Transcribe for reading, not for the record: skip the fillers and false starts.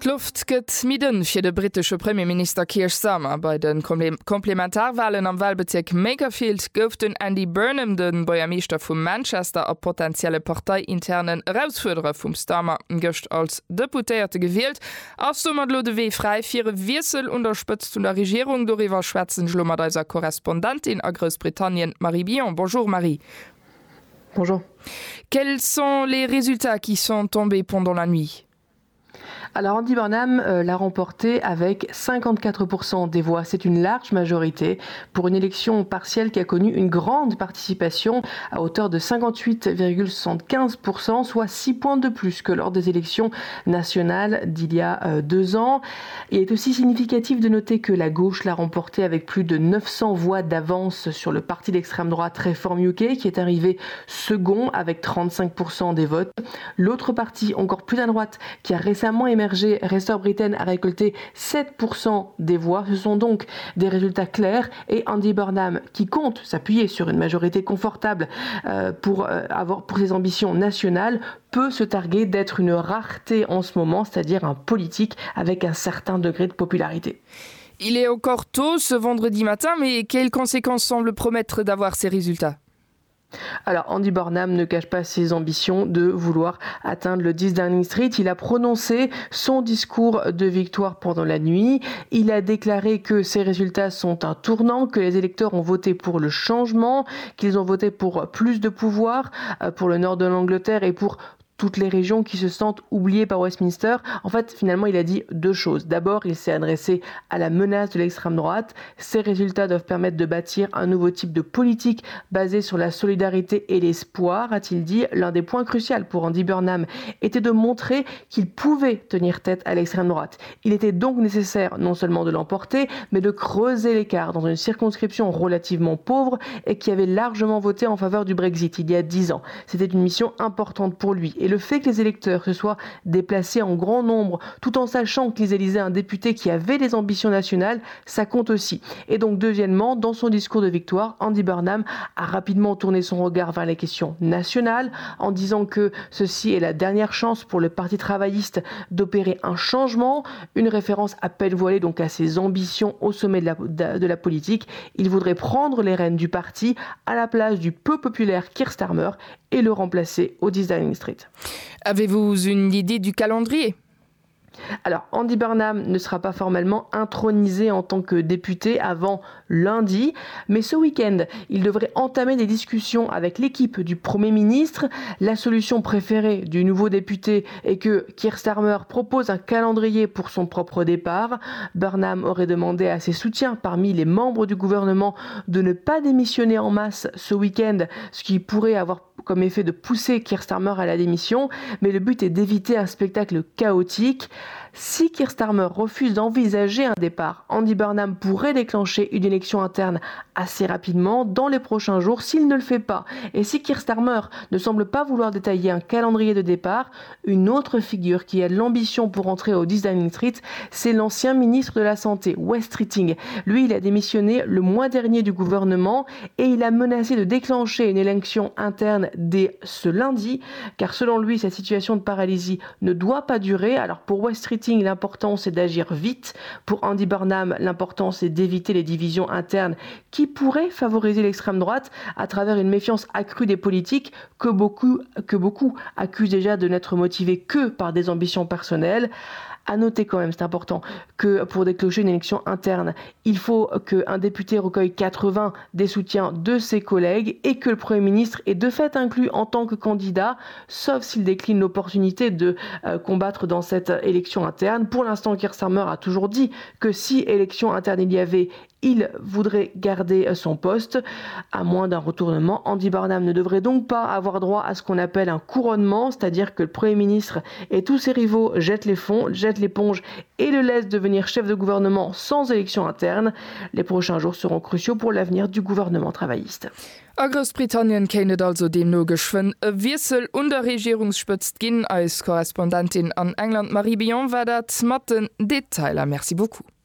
Luft gëtt miden fir de britische Premierminister Keir Starmer bei den Komplementarwahlen am Wahlbezirk Makerfield gouf den Andy Burnham den Bürgermeister vum Manchester a potenzielle parteiinternen Herausforderer vum Starmer gëcht als Deputéierte gewählt. Ass sommer lo de wee frei fir Wirsel unterstützt der Regierung doriwer schwätzen Schlummer deiser Korrespondentin a Großbritannien Marie Bion. Bonjour Marie. Bonjour. Quels sont les résultats qui sont tombés pendant la nuit? Alors Andy Burnham l'a remporté avec 54% des voix. C'est une large majorité pour une élection partielle qui a connu une grande participation à hauteur de 58,75%, soit 6 points de plus que lors des élections nationales d'il y a 2 ans. Il est aussi significatif de noter que la gauche l'a remporté avec plus de 900 voix d'avance sur le parti d'extrême droite Reform UK qui est arrivé second avec 35% des votes. L'autre parti, encore plus à droite, qui a récemment émergé, Restore Britain, a récolté 7% des voix. Ce sont donc des résultats clairs et Andy Burnham, qui compte s'appuyer sur une majorité confortable pour ses ambitions nationales, peut se targuer d'être une rareté en ce moment, c'est-à-dire un politique avec un certain degré de popularité. Il est encore tôt ce vendredi matin, mais quelles conséquences semblent promettre d'avoir ces résultats? Alors, Andy Burnham ne cache pas ses ambitions de vouloir atteindre le 10 Downing Street. Il a prononcé son discours de victoire pendant la nuit. Il a déclaré que ces résultats sont un tournant, que les électeurs ont voté pour le changement, qu'ils ont voté pour plus de pouvoir pour le nord de l'Angleterre et pour toutes les régions qui se sentent oubliées par Westminster. En fait, finalement, il a dit 2 choses. D'abord, il s'est adressé à la menace de l'extrême droite. Ces résultats doivent permettre de bâtir un nouveau type de politique basé sur la solidarité et l'espoir, a-t-il dit. L'un des points cruciaux pour Andy Burnham était de montrer qu'il pouvait tenir tête à l'extrême droite. Il était donc nécessaire non seulement de l'emporter, mais de creuser l'écart dans une circonscription relativement pauvre et qui avait largement voté en faveur du Brexit il y a 10 ans. C'était une mission importante pour lui. Et le fait que les électeurs se soient déplacés en grand nombre, tout en sachant qu'ils élisaient un député qui avait des ambitions nationales, ça compte aussi. Et donc, deuxièmement, dans son discours de victoire, Andy Burnham a rapidement tourné son regard vers les questions nationales, en disant que ceci est la dernière chance pour le Parti travailliste d'opérer un changement, une référence à peine voilée donc à ses ambitions au sommet de la politique. Il voudrait prendre les rênes du parti à la place du peu populaire Keir Starmer et le remplacer au 10 Downing Street. Avez-vous une idée du calendrier? Alors, Andy Burnham ne sera pas formellement intronisé en tant que député avant lundi, mais ce week-end, il devrait entamer des discussions avec l'équipe du Premier ministre. La solution préférée du nouveau député est que Keir Starmer propose un calendrier pour son propre départ. Burnham aurait demandé à ses soutiens parmi les membres du gouvernement de ne pas démissionner en masse ce week-end, ce qui pourrait avoir comme effet de pousser Keir Starmer à la démission, mais le but est d'éviter un spectacle chaotique. Si Keir Starmer refuse d'envisager un départ, Andy Burnham pourrait déclencher une élection interne assez rapidement dans les prochains jours s'il ne le fait pas. Et si Keir Starmer ne semble pas vouloir détailler un calendrier de départ, une autre figure qui a de l'ambition pour entrer au 10 Downing Street, c'est l'ancien ministre de la Santé, Wes Streeting. Lui, il a démissionné le mois dernier du gouvernement et il a menacé de déclencher une élection interne dès ce lundi, car selon lui, cette situation de paralysie ne doit pas durer. Alors pour Wes Streeting, l'important c'est d'agir vite. Pour Andy Burnham, l'important c'est d'éviter les divisions internes qui pourraient favoriser l'extrême droite à travers une méfiance accrue des politiques que beaucoup accusent déjà de n'être motivés que par des ambitions personnelles. À noter quand même, c'est important, que pour déclencher une élection interne, il faut qu'un député recueille 80 des soutiens de ses collègues et que le Premier ministre est de fait inclus en tant que candidat, sauf s'il décline l'opportunité de combattre dans cette élection interne. Pour l'instant, Keir Starmer a toujours dit que si élection interne il y avait, il voudrait garder son poste. À moins d'un retournement, Andy Burnham ne devrait donc pas avoir droit à ce qu'on appelle un couronnement, c'est-à-dire que le Premier ministre et tous ses rivaux jettent l'éponge et le laissent devenir chef de gouvernement sans élection interne. Les prochains jours seront cruciaux pour l'avenir du gouvernement travailliste. A Großbritannien kennet also dem no geschwen e Wirsel und der Regierungsspëtzt ginn als Korrespondentin an England Marie Bion war dat mat den Detailer. Merci beaucoup.